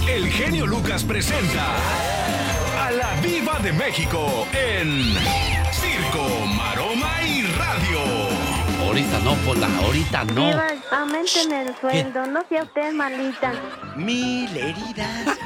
el genio Lucas presenta a la Diva de México en Circo, Maroma y Radio. Ahorita no, Pola, ahorita no. Diva, aumenten el sueldo, no sea usted malita. Mil heridas.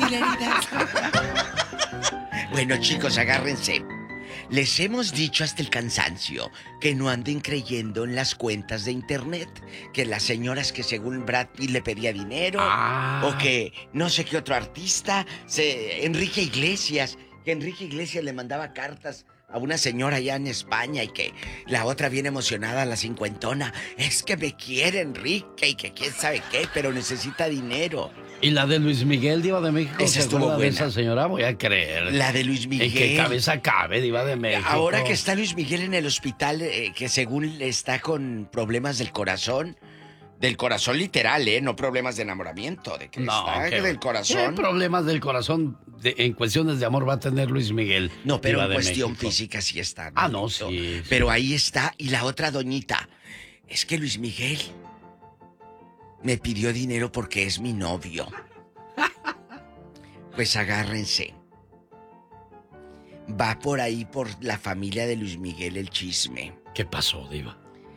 Bueno, chicos, agárrense. Les hemos dicho hasta el cansancio que no anden creyendo en las cuentas de internet, que las señoras que según Brad Pitt le pedía dinero, o que no sé qué otro artista, Enrique Iglesias, que Enrique Iglesias le mandaba cartas a una señora allá en España y que la otra bien emocionada, la cincuentona, es que me quiere Enrique y que quién sabe qué, pero necesita dinero. ¿Y la de Luis Miguel, Diva de México? Esa estuvo buena. De esa señora, voy a creer. La de Luis Miguel. ¿En qué cabeza cabe, Diva de México? Ahora que está Luis Miguel en el hospital, que según está con problemas del corazón literal, no problemas de enamoramiento, de que está del corazón. ¿Qué problemas del corazón en cuestiones de amor va a tener Luis Miguel? No, pero Diva en de cuestión México. física sí está. Ah, no, sí. Pero ahí está, y la otra doñita, es que Luis Miguel me pidió dinero porque es mi novio. Pues agárrense. Va por ahí por la familia de Luis Miguel el chisme. ¿Qué pasó, Diva?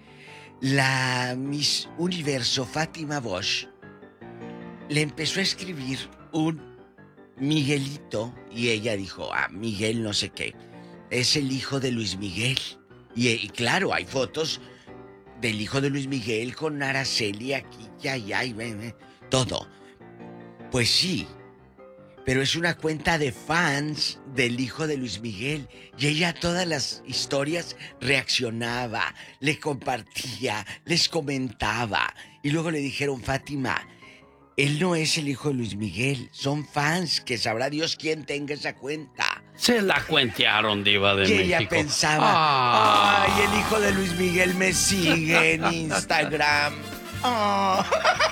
La Miss Universo Fátima Bosch le empezó a escribir un Miguelito y ella dijo, Miguel no sé qué, es el hijo de Luis Miguel. Y claro, hay fotos del hijo de Luis Miguel con Araceli aquí, ya, todo. Pues sí, pero es una cuenta de fans del hijo de Luis Miguel. Y ella a todas las historias reaccionaba, le compartía, les comentaba. Y luego le dijeron, Fátima, él no es el hijo de Luis Miguel, son fans, que sabrá Dios quién tenga esa cuenta. Se la cuentearon, Diva de y México. Y ella pensaba, ay, el hijo de Luis Miguel me sigue en Instagram. Oh.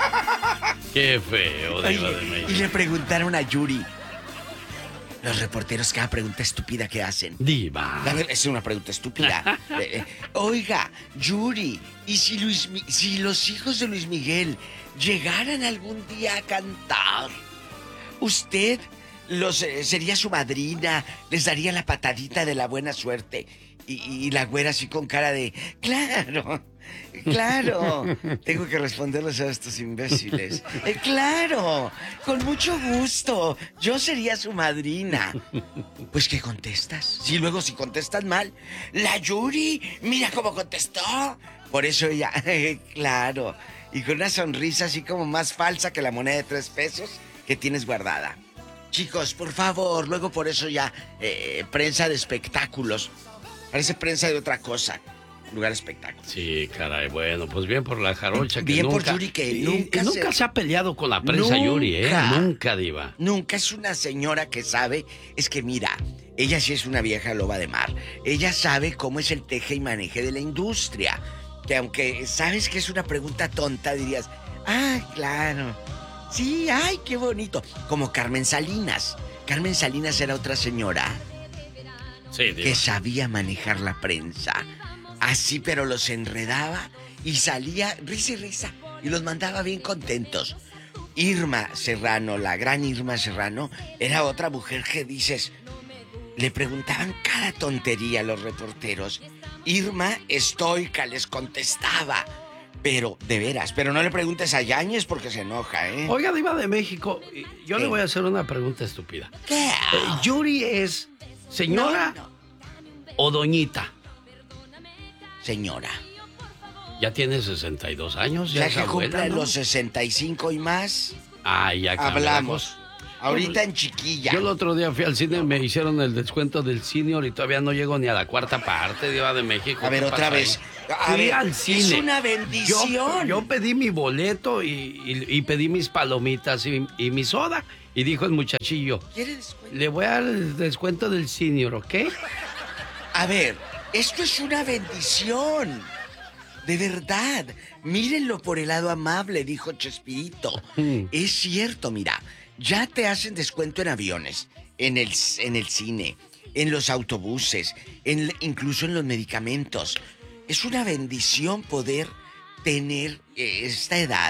Qué feo, Diva de México. Y le preguntaron a Yuri. Los reporteros, cada pregunta estúpida que hacen. Diva. Es una pregunta estúpida. Oiga, Yuri, ¿y si los hijos de Luis Miguel llegaran algún día a cantar, usted sería su madrina, les daría la patadita de la buena suerte? Y la güera así con cara de, claro, tengo que responderles a estos imbéciles. Claro, con mucho gusto, yo sería su madrina. Pues, ¿qué contestas? Si luego si contestas mal, la Yuri, mira cómo contestó. Por eso ella, claro, y con una sonrisa así como más falsa que la moneda de 3 pesos que tienes guardada. Chicos, por favor, luego por eso ya, prensa de espectáculos. Parece prensa de otra cosa. Lugar de espectáculo. Sí, caray, bueno, pues bien por la jarocha. Bien por Yuri, que nunca se ha peleado con la prensa, Yuri, Nunca, Diva. Nunca. Es una señora que sabe. Es que mira, ella sí es una vieja loba de mar. Ella sabe cómo es el teje y maneje de la industria. Que aunque sabes que es una pregunta tonta, dirías, claro. Sí, ay, qué bonito. Como Carmen Salinas. Carmen Salinas era otra señora. Sí, Diva. Que sabía manejar la prensa. Así, pero los enredaba y salía risa y risa. Y los mandaba bien contentos. Irma Serrano, la gran Irma Serrano, era otra mujer que dices, le preguntaban cada tontería a los reporteros. Irma estoica les contestaba. Pero, de veras, pero no le preguntes a Yáñez porque se enoja, ¿eh? Oiga, Diva de México, yo le voy a hacer una pregunta estúpida. ¿Qué? ¿Yuri es señora o doñita? Señora. Ya tiene 62 años, ya es que abuela, cumple ¿no? los 65 y más. Ya hablamos. Ahorita en chiquilla. Yo el otro día fui al cine, me hicieron el descuento del senior y todavía no llego ni a la 4ª parte, Diva de México. A ver, otra vez. Fui al cine. Es una bendición. Yo pedí mi boleto y pedí mis palomitas y mi soda. Y dijo el muchachillo, ¿Quiere descuento? le voy a dar el descuento del senior, ¿ok? A ver, esto es una bendición. De verdad. Mírenlo por el lado amable, dijo Chespirito. Es cierto, mira. Ya te hacen descuento en aviones, en el cine, en los autobuses, incluso en los medicamentos. Es una bendición poder tener esta edad,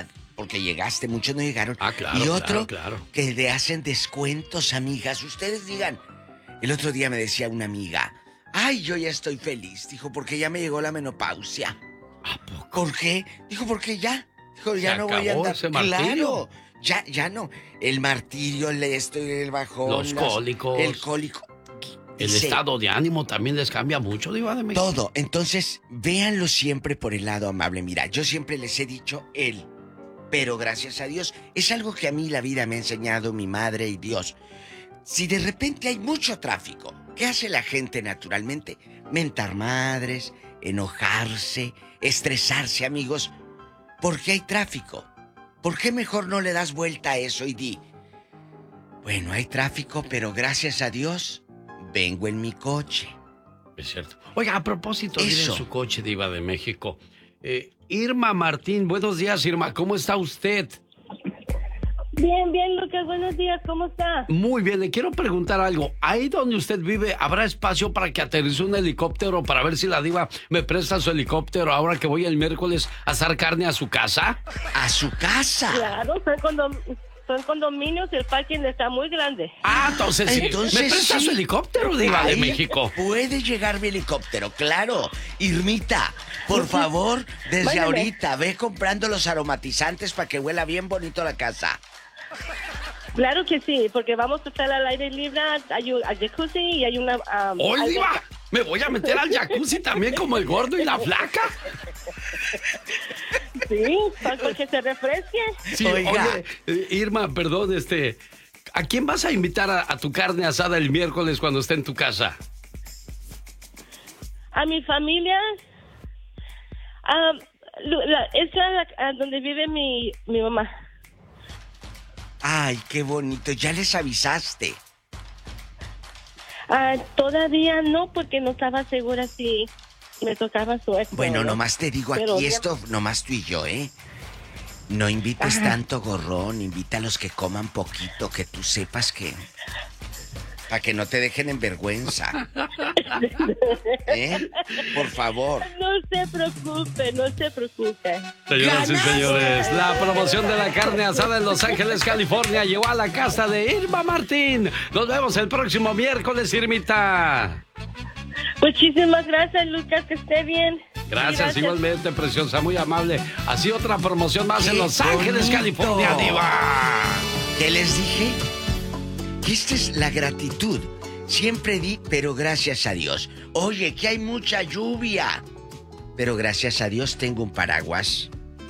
porque llegaste, muchos no llegaron. Ah, claro, y otro claro. que le hacen descuentos, amigas. Ustedes digan. El otro día me decía una amiga, ay, yo ya estoy feliz. Dijo, porque ya me llegó la menopausia. ¿A poco? ¿Por qué? Dijo, porque ya. Dijo, ya no voy a acabó andar. ese martirio. Claro, ya no. El martirio, el bajón. Los cólicos. El cólico. El Dice, estado de ánimo también les cambia mucho, Diva de México. todo. Entonces, véanlo siempre por el lado amable. Mira, yo siempre les he dicho pero gracias a Dios, es algo que a mí la vida me ha enseñado mi madre y Dios. Si de repente hay mucho tráfico, ¿qué hace la gente naturalmente? Mentar madres, enojarse, estresarse, amigos. ¿Por qué hay tráfico? ¿Por qué mejor no le das vuelta a eso y di, bueno, hay tráfico, pero gracias a Dios, vengo en mi coche? Es cierto. Oiga, a propósito de ir en Eso. su coche, Diva de México. Irma Martín, buenos días, Irma. ¿Cómo está usted? Bien, Lucas, buenos días, ¿cómo está? Muy bien, le quiero preguntar algo. Ahí donde usted vive, ¿habrá espacio para que aterrice un helicóptero para ver si la Diva me presta su helicóptero ahora que voy el miércoles a asar carne a su casa? ¡A su casa! Claro, son condominios, el parking está muy grande. Ah, entonces sí. Entonces, ¿Me presta sí. su helicóptero, Diva de Ahí México? puede llegar mi helicóptero, claro. Irmita, por favor, desde Mándame. ahorita ve comprando los aromatizantes para que huela bien bonito la casa. Claro que sí, porque vamos a estar al aire libre, hay un jacuzzi y hay una... ¡Oye, Diva! ¿Me voy a meter al jacuzzi también como el gordo y la flaca? Sí, para que se refresque. Sí, Oiga. oye, Irma, perdón, ¿a quién vas a invitar a tu carne asada el miércoles cuando esté en tu casa? A mi familia, donde vive mi mamá. Ay, qué bonito, ya les avisaste. Todavía no, porque no estaba segura si me tocaba suerte. Bueno, o no. nomás te digo Pero aquí ya- esto, nomás tú y yo, ¿eh? No invites tanto gorrón, invita a los que coman poquito, que tú sepas que... Para que no te dejen en vergüenza. ¿Eh? Por favor. No se preocupe, no se preocupe. Señoras y ¡Ganaste! señores, la promoción de la carne asada en Los Ángeles, California, llegó a la casa de Irma Martín. Nos vemos el próximo miércoles, Irmita. Muchísimas gracias, Lucas, que esté bien. Gracias, igualmente, preciosa, muy amable. Así otra promoción más en ¡Qué Los Ángeles, bonito! California, Diva. ¿Qué les dije? Que esta es la gratitud. Siempre di, pero gracias a Dios. Oye, que hay mucha lluvia. Pero gracias a Dios tengo un paraguas.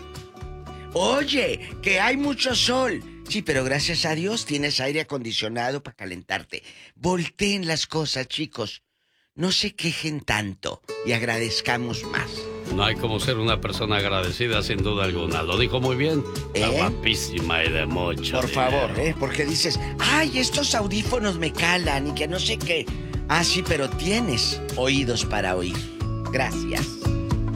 Oye, que hay mucho sol. Sí, pero gracias a Dios tienes aire acondicionado para calentarte. Volteen las cosas, chicos. No se quejen tanto y agradezcamos más. No hay como ser una persona agradecida, sin duda alguna. Lo dijo muy bien. Está guapísima y de mucho Por favor, dinero. porque dices, ay, estos audífonos me calan y que no sé qué. Ah, sí, pero tienes oídos para oír. Gracias.